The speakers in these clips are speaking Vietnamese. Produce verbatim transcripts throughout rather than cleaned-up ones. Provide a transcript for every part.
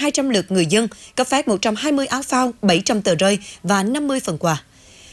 hai trăm lượt người dân, cấp phát một trăm hai mươi áo phao, bảy trăm tờ rơi và năm mươi phần quà.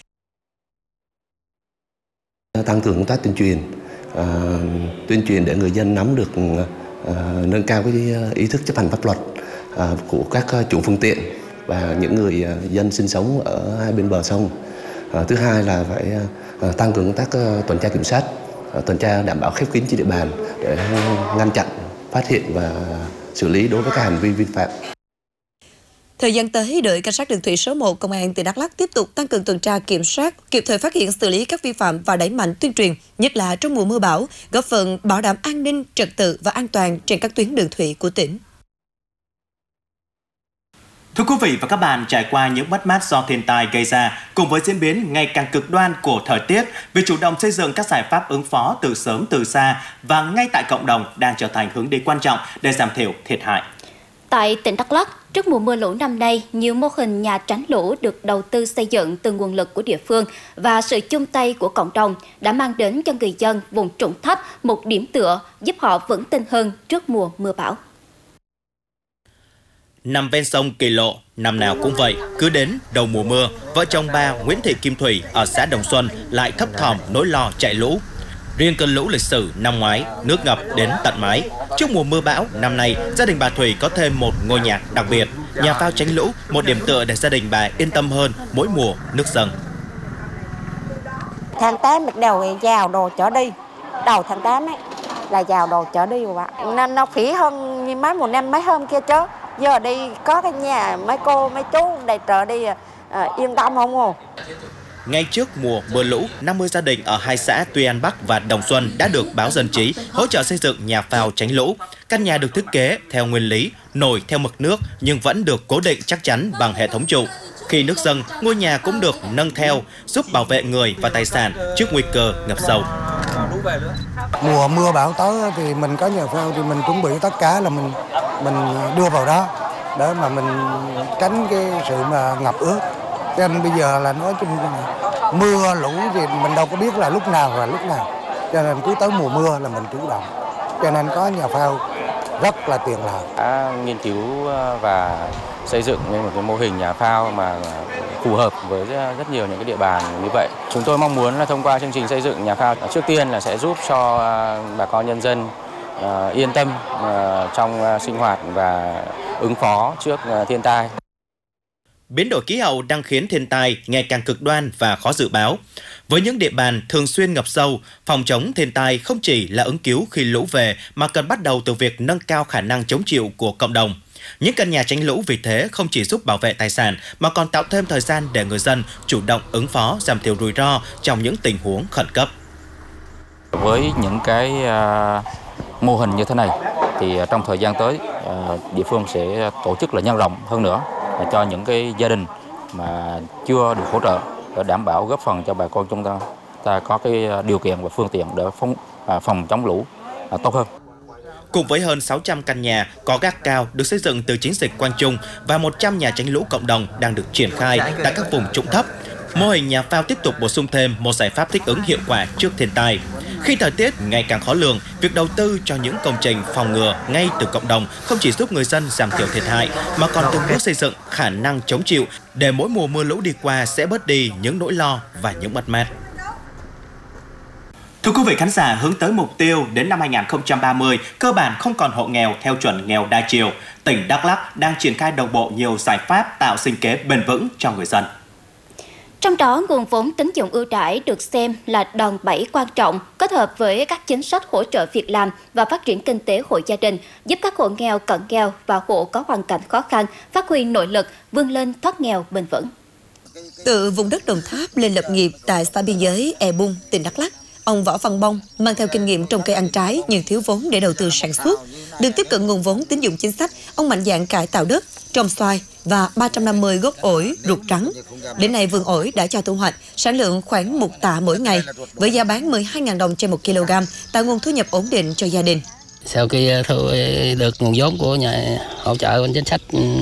Tăng cường công tác tuyên truyền, uh, tuyên truyền để người dân nắm được, uh, nâng cao cái ý thức chấp hành pháp luật uh, của các chủ phương tiện và những người uh, dân sinh sống ở hai bên bờ sông. Uh, thứ hai là phải uh, tăng cường công tác uh, tuần tra kiểm soát, uh, tuần tra đảm bảo khép kín trên địa bàn để ngăn chặn, phát hiện và xử lý đối với các hành vi vi phạm. Thời gian tới, đội Cảnh sát đường thủy số một Công an tỉnh Đắk Lắk tiếp tục tăng cường tuần tra kiểm soát, kịp thời phát hiện xử lý các vi phạm và đẩy mạnh tuyên truyền, nhất là trong mùa mưa bão, góp phần bảo đảm an ninh, trật tự và an toàn trên các tuyến đường thủy của tỉnh. Thưa quý vị và các bạn, trải qua những mất mát do thiên tai gây ra, cùng với diễn biến ngày càng cực đoan của thời tiết, việc chủ động xây dựng các giải pháp ứng phó từ sớm từ xa và ngay tại cộng đồng đang trở thành hướng đi quan trọng để giảm thiểu thiệt hại. Tại tỉnh Đắk Lắk, trước mùa mưa lũ năm nay, nhiều mô hình nhà tránh lũ được đầu tư xây dựng từ nguồn lực của địa phương và sự chung tay của cộng đồng đã mang đến cho người dân vùng trũng thấp một điểm tựa giúp họ vững tin hơn trước mùa mưa bão. Nằm ven sông Kỳ Lộ, năm nào cũng vậy, cứ đến đầu mùa mưa, vợ chồng bà Nguyễn Thị Kim Thủy ở xã Đồng Xuân lại thấp thỏm nỗi lo chạy lũ. Riêng cơn lũ lịch sử năm ngoái, nước ngập đến tận mái. Trước mùa mưa bão, năm nay, gia đình bà Thủy có thêm một ngôi nhà đặc biệt, nhà phao tránh lũ, một điểm tựa để gia đình bà yên tâm hơn mỗi mùa nước dâng. Tháng tám bắt đầu vào đồ chở đi, đầu tháng tám ấy là vào đồ chở đi rồi bạn. Nên nó phí hơn như mấy một năm mấy hôm kia chứ. Giờ đi có cái nhà mấy cô mấy chú đầy trợ đi à, yên tâm không không? Ngay trước mùa mưa lũ, năm mươi gia đình ở hai xã Tuy An Bắc và Đồng Xuân đã được báo dân trí hỗ trợ xây dựng nhà phao tránh lũ. Căn nhà được thiết kế theo nguyên lý, nổi theo mực nước nhưng vẫn được cố định chắc chắn bằng hệ thống trụ. Khi nước dâng, ngôi nhà cũng được nâng theo, giúp bảo vệ người và tài sản trước nguy cơ ngập sâu. Mùa mưa bão tới thì mình có nhà phao thì mình chuẩn bị tất cả là mình mình đưa vào đó để mà mình tránh cái sự mà ngập ướt. Cho nên bây giờ là nói chung là mưa lũ thì mình đâu có biết là lúc nào và lúc nào. Cho nên cứ tới mùa mưa là mình chủ động. Cho nên có nhà phao rất là tiện lợi. Đã nghiên cứu và xây dựng nên một cái mô hình nhà phao mà phù hợp với rất nhiều những cái địa bàn như vậy. Chúng tôi mong muốn là thông qua chương trình xây dựng nhà phao trước tiên là sẽ giúp cho bà con nhân dân uh, yên tâm uh, trong sinh hoạt và ứng phó trước uh, thiên tai. Biến đổi khí hậu đang khiến thiên tai ngày càng cực đoan và khó dự báo. Với những địa bàn thường xuyên ngập sâu, phòng chống thiên tai không chỉ là ứng cứu khi lũ về mà cần bắt đầu từ việc nâng cao khả năng chống chịu của cộng đồng. Những căn nhà tránh lũ vì thế không chỉ giúp bảo vệ tài sản mà còn tạo thêm thời gian để người dân chủ động ứng phó, giảm thiểu rủi ro trong những tình huống khẩn cấp. Với những cái uh, mô hình như thế này thì trong thời gian tới uh, địa phương sẽ tổ chức là nhân rộng hơn nữa cho những cái gia đình mà chưa được hỗ trợ để đảm bảo góp phần cho bà con chúng ta ta có cái điều kiện và phương tiện để phòng, phòng chống lũ tốt hơn. Cùng với hơn sáu trăm căn nhà có gác cao được xây dựng từ chiến dịch Quang Trung và một trăm nhà tránh lũ cộng đồng đang được triển khai tại các vùng trũng thấp, mô hình nhà phao tiếp tục bổ sung thêm một giải pháp thích ứng hiệu quả trước thiên tai. Khi thời tiết ngày càng khó lường, việc đầu tư cho những công trình phòng ngừa ngay từ cộng đồng không chỉ giúp người dân giảm thiểu thiệt hại mà còn từng bước xây dựng khả năng chống chịu để mỗi mùa mưa lũ đi qua sẽ bớt đi những nỗi lo và những mất mát. Thưa quý vị khán giả, hướng tới mục tiêu đến năm hai nghìn không trăm ba mươi, cơ bản không còn hộ nghèo theo chuẩn nghèo đa chiều, tỉnh Đắk Lắk đang triển khai đồng bộ nhiều giải pháp tạo sinh kế bền vững cho người dân. Trong đó, nguồn vốn tín dụng ưu đãi được xem là đòn bẩy quan trọng, kết hợp với các chính sách hỗ trợ việc làm và phát triển kinh tế hộ gia đình, giúp các hộ nghèo, cận nghèo và hộ có hoàn cảnh khó khăn phát huy nội lực, vươn lên thoát nghèo bền vững. Từ vùng đất Đồng Tháp lên lập nghiệp tại xã biên giới E Bung, tỉnh Đắk Lắk, ông Võ Văn Bông mang theo kinh nghiệm trồng cây ăn trái nhưng thiếu vốn để đầu tư sản xuất. Được tiếp cận nguồn vốn tín dụng chính sách, ông mạnh dạn cải tạo đất, trồng xoài và ba trăm năm mươi gốc ổi ruột trắng. Đến nay vườn ổi đã cho thu hoạch, sản lượng khoảng một tạ mỗi ngày, với giá bán mười hai nghìn đồng trên một ki lô gam, tạo nguồn thu nhập ổn định cho gia đình. Sau khi thu được nguồn vốn của nhà hỗ trợ bên chính sách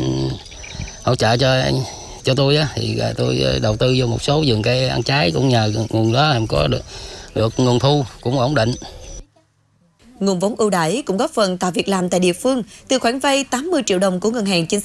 hỗ trợ cho cho tôi thì tôi đầu tư vô một số vườn cây ăn trái, cũng nhờ nguồn đó em có được được nguồn thu cũng ổn định. Nguồn vốn ưu đãi cũng góp phần tạo việc làm tại địa phương, từ khoản vay tám mươi triệu đồng của ngân hàng chính